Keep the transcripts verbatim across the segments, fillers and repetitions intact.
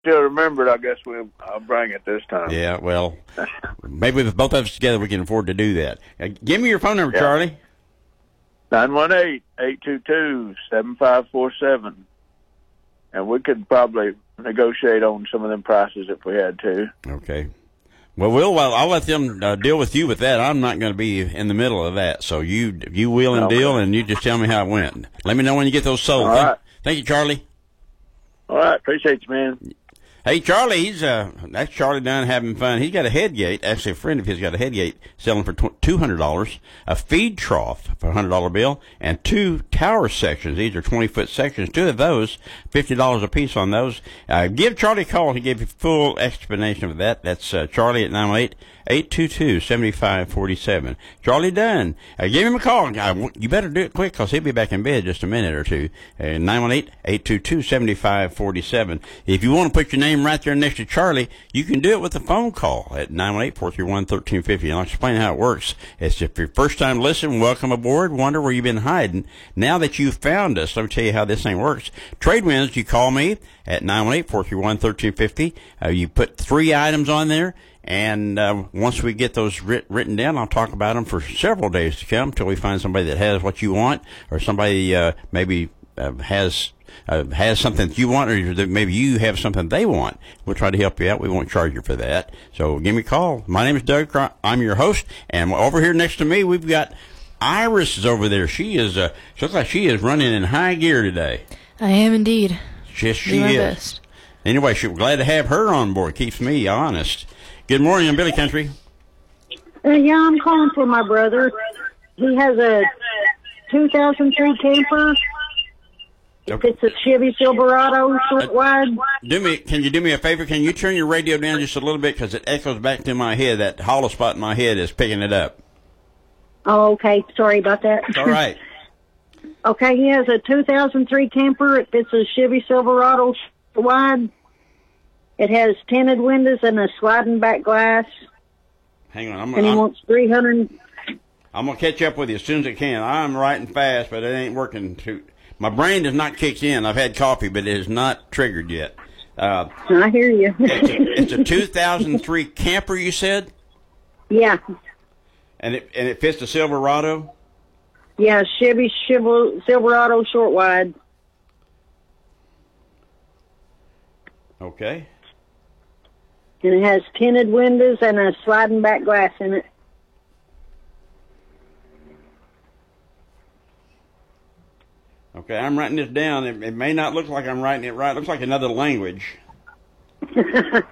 still remember it, I guess we'll I'll bring it this time. Yeah, well, maybe with both of us together we can afford to do that. Uh, give me your phone number, yeah. Charlie. nine one eight, eight two two, seven five four seven. And we could probably negotiate on some of them prices if we had to. Okay. Well, we'll well, I'll let them uh, deal with you with that. I'm not going to be in the middle of that. So you you wheel and okay. deal, and you just tell me how it went. Let me know when you get those sold. All thank, right. thank you, Charlie. All right. Appreciate you, man. Hey, Charlie, he's uh, that's Charlie Dunn having fun. He's got a head gate. Actually, a friend of his got a head gate selling for two hundred dollars, a feed trough for a one hundred dollar bill, and two tower sections. These are twenty-foot sections. Two of those, fifty dollars a piece on those. Uh, give Charlie a call. He gave you full explanation of that. That's uh, Charlie at nine one eight, eight two two, seven five four seven. Charlie Dunn. Uh, give him a call. Uh, you better do it quick because he'll be back in bed just a minute or two. Uh, nine one eight, eight two two, seven five four seven. If you want to put your name right there next to Charlie, you can do it with a phone call at nine one eight, four three one, one three five zero. And I'll explain how it works. It's if your first time listening, welcome aboard. Wonder where you've been hiding. Now that you've found us, let me tell you how this thing works. Trade winds, you call me at nine one eight, four three one, one three five zero. Uh, you put three items on there. And uh, once we get those writ- written down, I'll talk about them for several days to come until we find somebody that has what you want, or somebody uh, maybe uh, has uh, has something that you want, or that maybe you have something they want. We'll try to help you out. We won't charge you for that. So give me a call. My name is Doug. I'm your host, and over here next to me, we've got Iris is over there. She is. Uh, she looks like she is running in high gear today. I am indeed. Yes, she Do my is. best. Anyway, she's glad to have her on board. Keeps me honest. Good morning, in Billy Country. Uh, yeah, I'm calling for my brother. He has a two thousand three camper. Okay. It's a Chevy Silverado, short wide. Do me, can you do me a favor? Can you turn your radio down just a little bit because it echoes back to my head. That hollow spot in my head is picking it up. Oh, okay. Sorry about that. It's all right. Okay, he has a two thousand three camper. It's a Chevy Silverado, short wide. It has tinted windows and a sliding back glass. Hang on, I'm, and he I'm, wants three hundred. I'm gonna catch up with you as soon as I can. I'm writing fast, but it ain't working. Too. My brain does not kick in. I've had coffee, but it is not triggered yet. Uh, I hear you. it's, a, it's a two thousand three camper, you said? Yeah. And it and it fits the Silverado. Yeah, Chevy Silverado, short wide. Okay. And it has tinted windows and a sliding back glass in it. Okay, I'm writing this down. It, it may not look like I'm writing it right. It looks like another language. But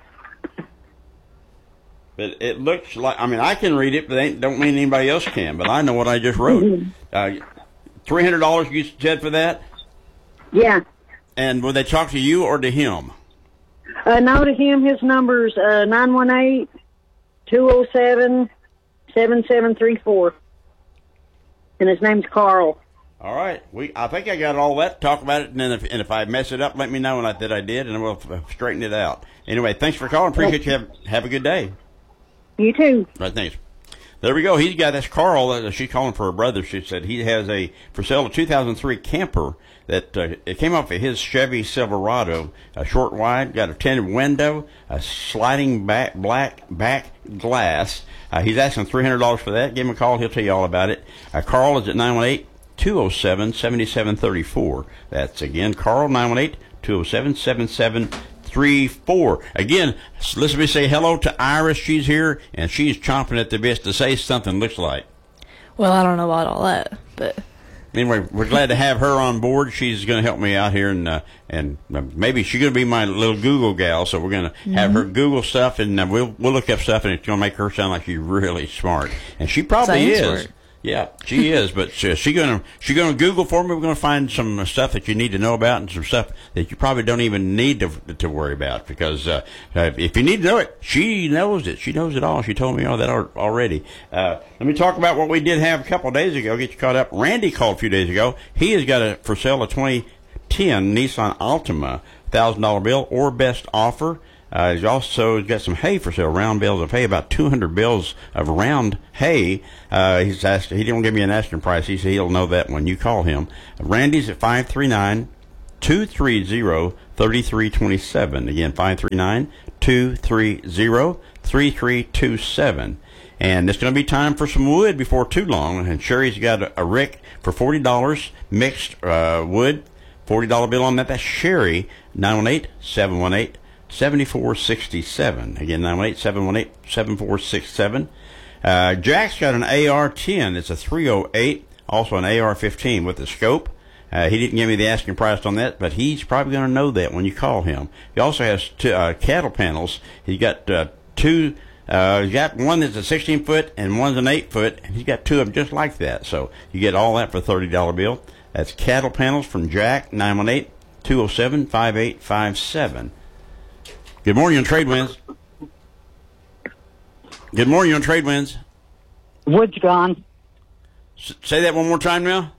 it looks like, I mean, I can read it, but it don't mean anybody else can. But I know what I just wrote. Uh, three hundred dollars you said for that? Yeah. And will they talk to you or to him? Uh, no, to him, his number's uh, nine one eight, two oh seven, seven seven three four. And his name's Carl. All right. We, I think I got all that. Talk about it, and then if, and if I mess it up, let me know and I, that I did, and we'll uh, straighten it out. Anyway, thanks for calling. Appreciate you. Have, have a good day. You too. All right, thanks. There we go. He's got this Carl. Uh, she's calling for her brother. She said he has a for sale a two thousand three camper that uh, it came off of his Chevy Silverado, a short wide, got a tinted window, a sliding back black back glass. Uh, he's asking three hundred dollars for that. Give him a call. He'll tell you all about it. Uh, Carl is at nine one eight, two oh seven, seven seven three four. That's again Carl, nine one eight, two oh seven, seven seven three four. Again, listen to me say hello to Iris. She's here, and she's chomping at the bit to say something, looks like. Well, I don't know about all that, but... Anyway, we're glad to have her on board. She's going to help me out here, and uh, and maybe she's going to be my little Google gal, so we're going to mm-hmm. have her Google stuff, and uh, we'll we'll look up stuff, and it's going to make her sound like she's really smart. And she probably is. Smart. Yeah, she is, but uh, she gonna she gonna Google for me. We're gonna find some stuff that you need to know about, and some stuff that you probably don't even need to to worry about. Because uh, uh, if you need to know it, she knows it. She knows it all. She told me all that already. Uh, let me talk about what we did have a couple of days ago. Get you caught up. Randy called a few days ago. He has got a for sale a twenty ten Nissan Altima, thousand dollar bill or best offer. Uh, he's also got some hay for sale, round bales of hay, about two hundred bales of round hay. Uh, he's asked, he didn't give me an asking price. He said he'll know that when you call him. Randy's at five three nine, two three zero, thirty-three twenty-seven. Again, five three nine, two three zero, three three two seven. And it's going to be time for some wood before too long. And Sherry's got a, a rick for forty dollars, mixed uh, wood, forty dollar bill on that. That's Sherry, nine one eight, seven one eight, seven four six seven. Again, nine one eight, seven one eight, seven four six seven. Uh, Jack's got an A R ten. It's a three oh eight, also an A R fifteen with the scope. Uh, he didn't give me the asking price on that, but he's probably going to know that when you call him. He also has two, uh, cattle panels. He's got uh, two... Uh, he's got one that's a sixteen foot and one's an eight foot, and he's got two of them just like that. So you get all that for a thirty dollar bill. That's cattle panels from Jack, nine one eight, two oh seven, five eight five seven. Good morning on Trade Winds. Good morning on Trade Winds. Wood's gone. S- say that one more time now.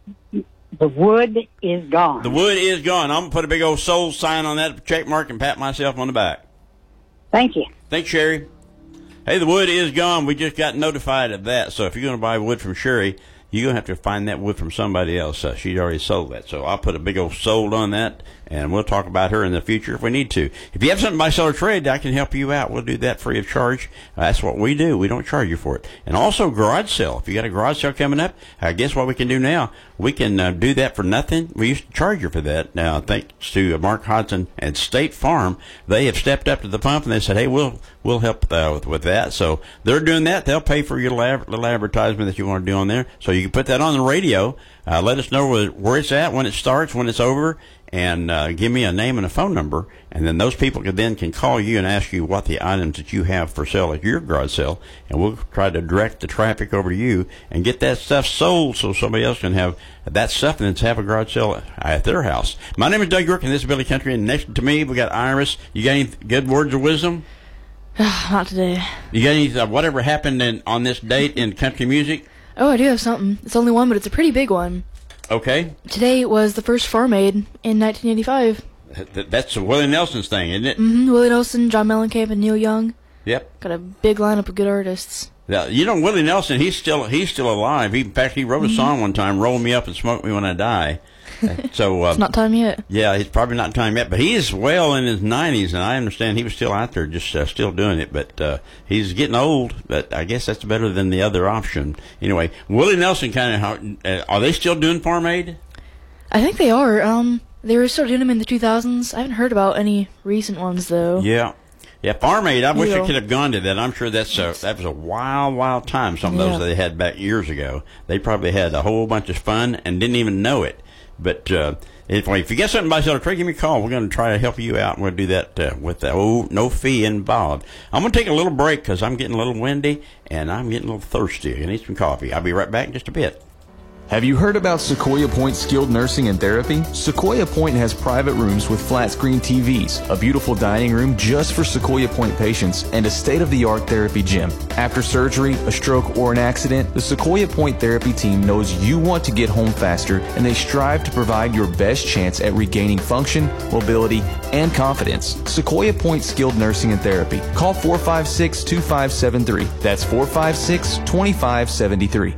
The wood is gone. The wood is gone. I'm going to put a big old sold sign on that check mark and pat myself on the back. Thank you. Thanks, Sherry. Hey, the wood is gone. We just got notified of that. So if you're going to buy wood from Sherry, you're going to have to find that wood from somebody else. Uh, she already sold that. So I'll put a big old sold on that, and we'll talk about her in the future if we need to. If you have something buy, sell, or trade, I can help you out. We'll do that free of charge. Uh, that's what we do. We don't charge you for it. And also garage sale. If you got a garage sale coming up, uh, guess what we can do now? We can uh, do that for nothing. We used to charge you for that. Now, thanks to uh, Mark Hodson and State Farm, they have stepped up to the pump, and they said, hey, we'll we'll help uh, with, with that. So they're doing that. They'll pay for your little, little advertisement that you want to do on there. So you can put that on the radio. Uh, let us know where, where it's at, when it starts, when it's over, and uh, give me a name and a phone number, and then those people can then can call you and ask you what the items that you have for sale at your garage sale, and we'll try to direct the traffic over to you and get that stuff sold so somebody else can have that stuff and then have a garage sale at their house. My name is Doug York, and this is Billy Country, and next to me we got Iris. You got any good words of wisdom? Not today. You got any uh, whatever happened in, on this date in country music? Oh, I do have something. It's only one, but it's a pretty big one. Okay. Today was the first Farm Aid in nineteen eighty-five. That's Willie Nelson's thing, isn't it? Mm-hmm. Willie Nelson, John Mellencamp, and Neil Young. Yep. Got a big lineup of good artists. Now, you know, Willie Nelson, he's still he's still alive. He, in fact, he wrote a song one time, Roll Me Up and Smoke Me When I Die. So uh, It's not time yet. Yeah, he's probably not time yet, but he is well in his nineties, and I understand he was still out there just uh, still doing it, but uh, he's getting old, but I guess that's better than the other option. Anyway, Willie Nelson kind of, uh, are they still doing Farm Aid? I think they are. Um, They were still doing them in the two thousands. I haven't heard about any recent ones, though. Yeah. Yeah, Farm Aid, I wish Yeah. I could have gone to that. I'm sure that's a, that was a wild, wild time, some of those Yeah. that they had back years ago. They probably had a whole bunch of fun and didn't even know it. But uh, if, if you get something by sell or trade, give me a call. We're going to try to help you out, and we'll do that uh, with the oh, no fee involved. I'm going to take a little break because I'm getting a little windy, and I'm getting a little thirsty. I need some coffee. I'll be right back in just a bit. Have you heard about Sequoia Point Skilled Nursing and Therapy? Sequoia Point has private rooms with flat screen T Vs, a beautiful dining room just for Sequoia Point patients, and a state-of-the-art therapy gym. After surgery, a stroke, or an accident, the Sequoia Point Therapy team knows you want to get home faster, and they strive to provide your best chance at regaining function, mobility, and confidence. Sequoia Point Skilled Nursing and Therapy. Call four five six, two five seven three. That's four five six, two five seven three.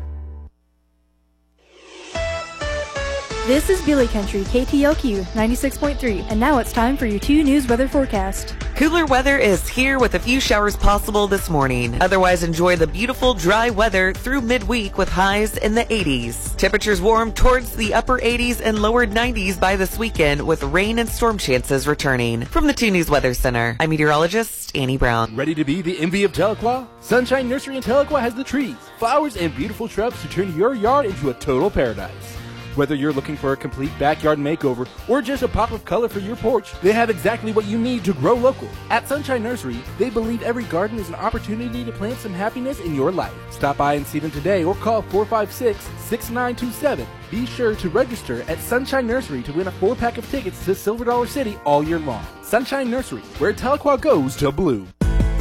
This is Billy Country, K T L Q ninety-six point three, and now it's time for your two news weather forecast. Cooler weather is here with a few showers possible this morning. Otherwise, enjoy the beautiful dry weather through midweek with highs in the eighties. Temperatures warm towards the upper eighties and lower nineties by this weekend with rain and storm chances returning. From the two News Weather Center, I'm meteorologist Annie Brown. Ready to be the envy of Tahlequah? Sunshine Nursery in Tahlequah has the trees, flowers, and beautiful shrubs to turn your yard into a total paradise. Whether you're looking for a complete backyard makeover or just a pop of color for your porch, they have exactly what you need to grow local. At Sunshine Nursery, they believe every garden is an opportunity to plant some happiness in your life. Stop by and see them today or call four five six, six nine two seven. Be sure to register at Sunshine Nursery to win a four-pack of tickets to Silver Dollar City all year long. Sunshine Nursery, where Tahlequah goes to bloom.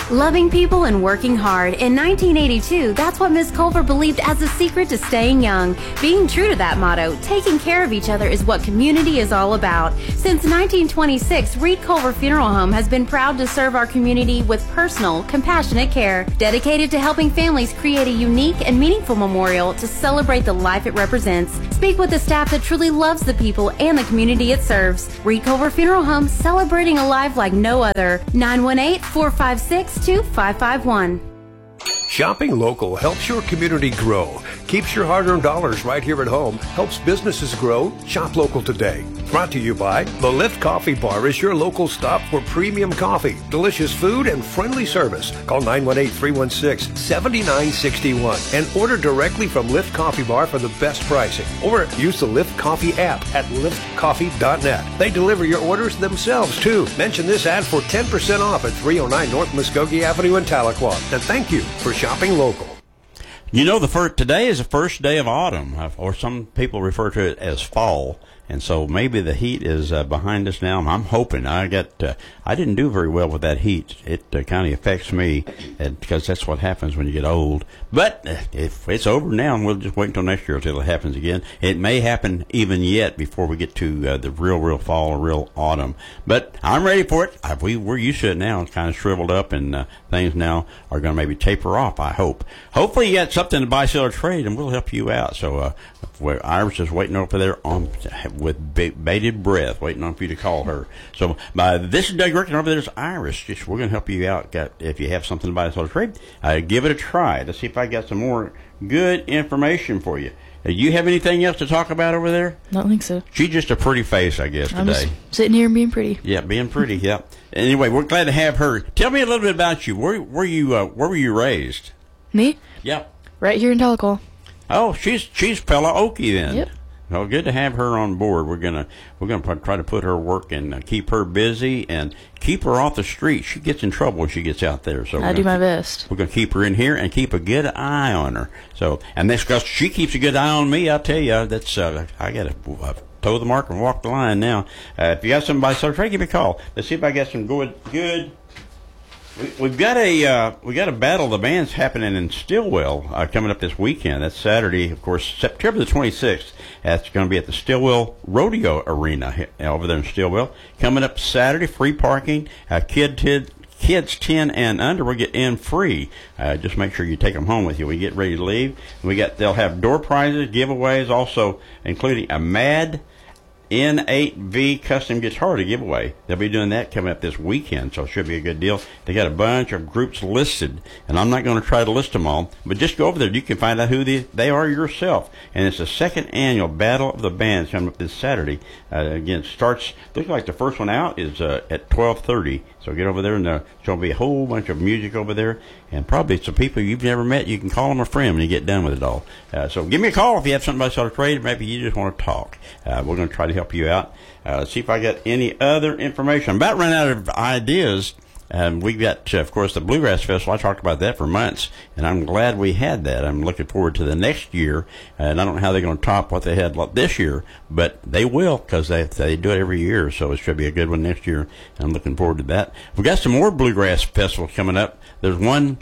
Loving people and working hard. In nineteen eighty-two, that's what Miss Culver believed as the secret to staying young. Being true to that motto, taking care of each other is what community is all about. Since nineteen twenty-six, Reed Culver Funeral Home has been proud to serve our community with personal, compassionate care, dedicated to helping families create a unique and meaningful memorial to celebrate the life it represents. Speak with the staff that truly loves the people and the community it serves. Reed Culver Funeral Home, celebrating a life like no other. nine one eight, four five six, two five five one. Shopping local helps your community grow, keeps your hard-earned dollars right here at home, helps businesses grow. Shop local today. Brought to you by The Lift Coffee Bar is your local stop for premium coffee, delicious food, and friendly service. Call nine one eight, three one six, seven nine six one and order directly from Lift Coffee Bar for the best pricing. Or use the Lift Coffee app at lift coffee dot net. They deliver your orders themselves, too. Mention this ad for ten percent off at three oh nine North Muskogee Avenue in Tahlequah. And thank you for shopping local. You know, the first, today is the first day of autumn, or some people refer to it as fall. And so maybe the heat is uh, behind us now. I'm hoping. I got. Uh, I didn't do very well with that heat. It uh, kind of affects me and, because that's what happens when you get old. But uh, if it's over now, and we'll just wait until next year until it happens again. It may happen even yet before we get to uh, the real, real fall or real autumn. But I'm ready for it. I, we, we're used to it now. It's kind of shriveled up, and uh, things now are going to maybe taper off, I hope. Hopefully you got something to buy, sell, or trade, and we'll help you out. So uh, where Iris is waiting over there on with bated breath, waiting on for you to call her. So uh, this is Doug Rick, and over there's Iris. Just we're going to help you out. Got, if you have something to buy, sell, or trade, uh, give it a try. Let's see if I got some more good information for you. Uh, you have anything else to talk about over there? I don't think so. She's just a pretty face, I guess, I'm today. Just sitting here and being pretty. Yeah, being pretty. Yeah. Anyway, we're glad to have her. Tell me a little bit about you. Where were you? Uh, where were you raised? Me? Yeah. Right here in Tahlequah. Oh, she's she's Pella Okie then. Yep. Well, good to have her on board. We're gonna we're gonna try to put her work and uh, keep her busy and keep her off the street. She gets in trouble when she gets out there. So I do my keep, best. We're gonna keep her in here and keep a good eye on her. So, and that's because she keeps a good eye on me. I'll tell you, that's uh, I gotta uh, toe the mark and walk the line now. Uh, if you got somebody, so try to give me a call. Let's see if I got some good good. We, we've got a uh, we got a battle of the bands happening in Stillwell uh, coming up this weekend. That's Saturday, of course, September the twenty-sixth. That's going to be at the Stillwell Rodeo Arena over there in Stillwell. Coming up Saturday, free parking. Uh, kid, kid, kids ten and under will get in free. Uh, just make sure you take them home with you. We get ready to leave. We got they'll have door prizes, giveaways, also including a Mad N eight V custom guitar to give away. They'll be doing that coming up this weekend, so it should be a good deal. They got a bunch of groups listed, and I'm not going to try to list them all, but just go over there. You can find out who the, they are yourself. And it's the second annual Battle of the Bands coming up this Saturday. Uh, again, it starts, looks like the first one out is uh, at twelve thirty. So get over there, and there's going to be a whole bunch of music over there, and probably some people you've never met. You can call them a friend when you get done with it all. Uh, so give me a call if you have something about sort of trade, or maybe you just want to talk. Uh, we're going to try to help you out. Uh, let's see if I got any other information. I'm about running out of ideas. Um, we've got, uh, of course, the Bluegrass Festival. I talked about that for months, and I'm glad we had that. I'm looking forward to the next year, and I don't know how they're going to top what they had this year, but they will, because they they do it every year, so it should be a good one next year. I'm looking forward to that. We've got some more Bluegrass Festivals coming up. There's one,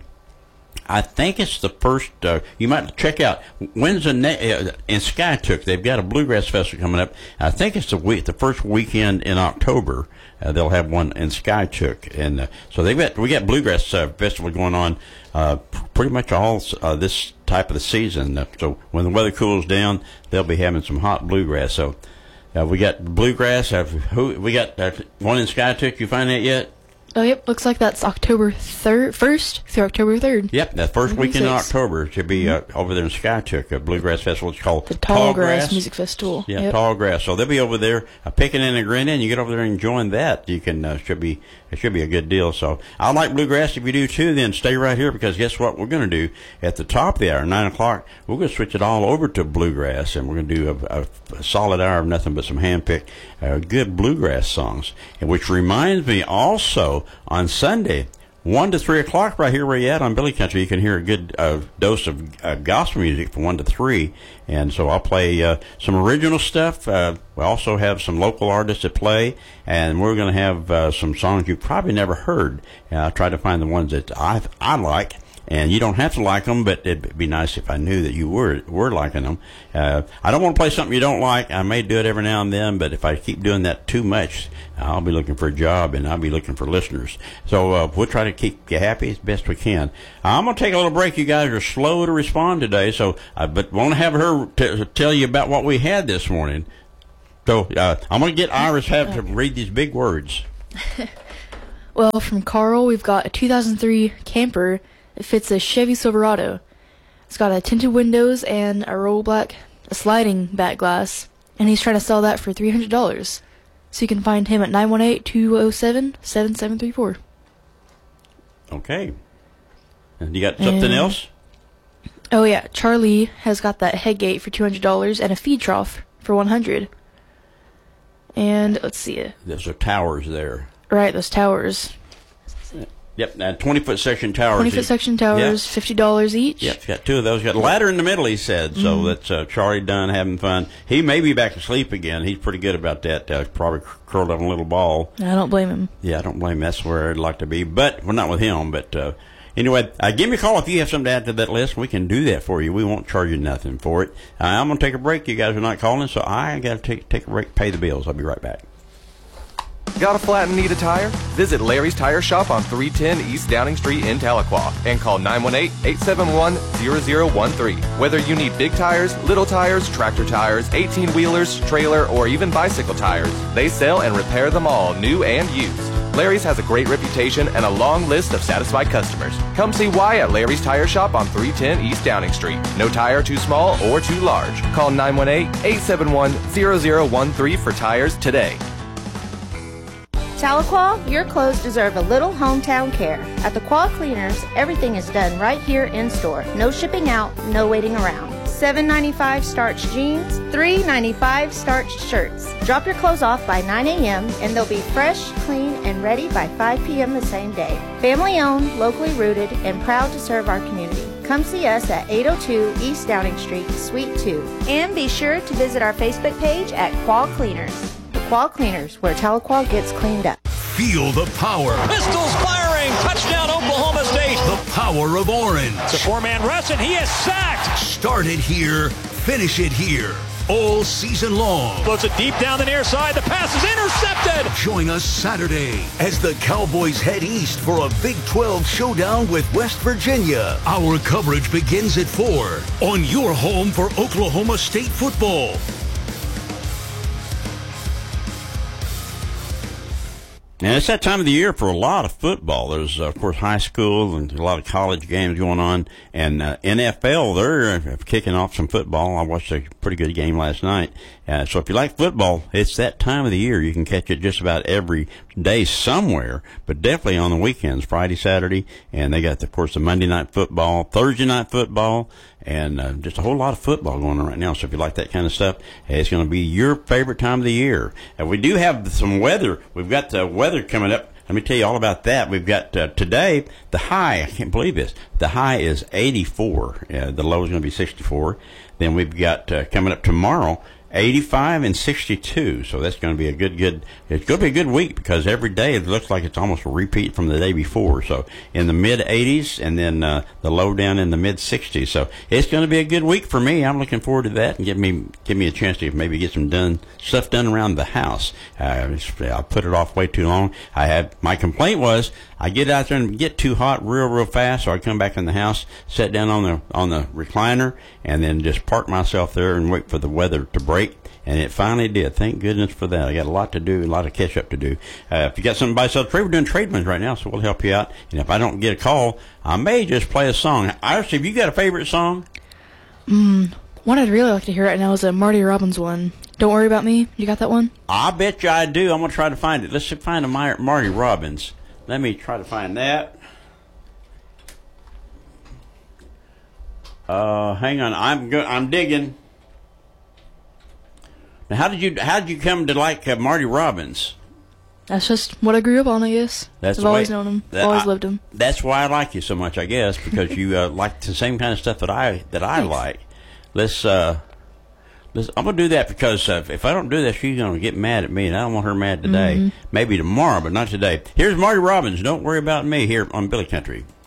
I think it's the first, uh, you might check out, when's the ne- uh, in Skytook, they've got a Bluegrass Festival coming up. I think it's the week, the first weekend in October. Uh, they'll have one in Skytook, and uh, so they've got we got Bluegrass uh, Festival going on uh, pretty much all uh, this type of the season. Uh, so when the weather cools down, they'll be having some hot bluegrass. So uh, we got Bluegrass. Uh, who we got uh, one in Skytook? You find that yet? Oh, yep. Looks like that's October third, first through October third. Yep, that first weekend in October should be uh, over there in Skytook, a Bluegrass Festival. It's called the Tall Grass, Grass Music Festival. Yeah, yep. Tall Grass. So they'll be over there uh, picking in and grinning. You get over there and enjoying that. You can uh, should be it should be a good deal. So I like Bluegrass. If you do too, then stay right here, because guess what we're going to do at the top of the hour, nine o'clock. We're going to switch it all over to Bluegrass, and we're going to do a, a, a solid hour of nothing but some handpicked uh, good Bluegrass songs. And which reminds me, also on Sunday, one to three o'clock right here where you at on Billy Country. You can hear a good uh, dose of uh, gospel music from one to three. And so I'll play uh, some original stuff. Uh, we also have some local artists that play, and we're going to have uh, some songs you've probably never heard. Uh, I'll try to find the ones that I I like. And you don't have to like them, but it'd be nice if I knew that you were were liking them. Uh, I don't want to play something you don't like. I may do it every now and then, but if I keep doing that too much, I'll be looking for a job and I'll be looking for listeners. So uh, we'll try to keep you happy as best we can. I'm going to take a little break. You guys are slow to respond today, so I but want to have her t- tell you about what we had this morning. So uh, I'm going to get Iris have to read these big words. Well, from Carl, we've got a two thousand three camper. It fits a Chevy Silverado. It's got a tinted windows and a roll black, a sliding back glass, and he's trying to sell that for three hundred dollars. So you can find him at nine one eight, two oh seven, seven seven three four. Okay. And you got something and, else? Oh yeah, Charlie has got that head gate for two hundred dollars and a feed trough for one hundred dollars. And let's see. There's a towers there. Right, those towers. Yep, uh, twenty-foot section towers. twenty-foot section towers, yep. fifty dollars each. Yep, got two of those. Got a ladder in the middle, he said. So mm-hmm. that's uh, Charlie Dunn having fun. He may be back to sleep again. He's pretty good about that. Uh, probably curled up in a little ball. I don't blame him. Yeah, I don't blame him. That's where I'd like to be. But, well, not with him. But uh, anyway, uh, give me a call if you have something to add to that list. We can do that for you. We won't charge you nothing for it. Uh, I'm going to take a break. You guys are not calling, so I got to take, take a break, pay the bills. I'll be right back. Got a flat and need a tire? Visit Larry's Tire Shop on three ten East Downing Street in Tahlequah and call nine one eight, eight seven one, zero zero one three. Whether you need big tires, little tires, tractor tires, eighteen-wheelers, trailer, or even bicycle tires, they sell and repair them all, new and used. Larry's has a great reputation and a long list of satisfied customers. Come see why at Larry's Tire Shop on three ten East Downing Street. No tire too small or too large. Call nine one eight, eight seven one, zero zero one three for tires today. Tahlequah, your clothes deserve a little hometown care. At the Quah Cleaners, everything is done right here in store. No shipping out, no waiting around. seven ninety-five starched jeans, three ninety-five starched shirts. Drop your clothes off by nine a.m. and they'll be fresh, clean, and ready by five p.m. the same day. Family owned, locally rooted, and proud to serve our community. Come see us at eight oh two East Downing Street, Suite two. And be sure to visit our Facebook page at Quah Cleaners. Quah Cleaners, where Tahlequah gets cleaned up. Feel the power. Pistols firing. Touchdown, Oklahoma State. The power of Orange. It's a four-man rush, and he is sacked. Start it here. Finish it here. All season long. Floats it deep down the near side. The pass is intercepted. Join us Saturday as the Cowboys head east for a Big twelve showdown with West Virginia. Our coverage begins at four on your home for Oklahoma State football. And it's that time of the year for a lot of football. There's, uh, of course, high school and a lot of college games going on. And uh, N F L, they're uh, kicking off some football. I watched a pretty good game last night. Uh, so if you like football, it's that time of the year. You can catch it just about every day somewhere, but definitely on the weekends, Friday, Saturday. And they got, of course, the Monday night football, Thursday night football, and uh, just a whole lot of football going on right now. So if you like that kind of stuff, it's going to be your favorite time of the year. And we do have some weather. We've got the weather coming up. Let me tell you all about that. We've got uh, today, the high, I can't believe this, the high is eighty-four. Uh, the low is going to be sixty-four. Then we've got uh, coming up tomorrow, eighty-five and sixty-two. So that's going to be a good, good, it's going to be a good week because every day it looks like it's almost a repeat from the day before. So in the mid eighties and then uh, the low down in the mid sixties. So it's going to be a good week for me. I'm looking forward to that and give me, give me a chance to maybe get some done, stuff done around the house. Uh, I put it off way too long. I had, my complaint was I get out there and get too hot real, real fast. So I come back in the house, sit down on the, on the recliner and then just park myself there and wait for the weather to break. And it finally did. Thank goodness for that. I got a lot to do, a lot of catch up to do. Uh, if you got something to buy, sell, trade, we're doing trade-ins right now, so we'll help you out. And if I don't get a call, I may just play a song. Iris, have you got a favorite song? Mm, one I'd really like to hear right now is a Marty Robbins one. Don't Worry About Me. You got that one? I bet you I do. I'm going to try to find it. Let's find a Marty Robbins. Let me try to find that. Uh, hang on. I'm go- I'm digging. Now, how did you how did you come to like uh, Marty Robbins? That's just what I grew up on, I guess. That's I've the always way- known him. that- always I- loved him. That's why I like you so much, I guess, because you uh, like the same kind of stuff that I that I Thanks. like. Let's. Uh, let's. I'm gonna do that because uh, if I don't do that, she's gonna get mad at me, and I don't want her mad today. Mhm. Maybe tomorrow, but not today. Here's Marty Robbins. Don't worry about me here on Billy Country.